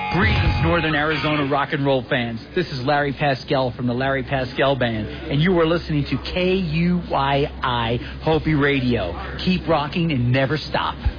Greetings, Northern Arizona rock and roll fans. This is Larry Pascal from the Larry Pascal Band, and you are listening to KUYI Hopi Radio. Keep rocking and never stop.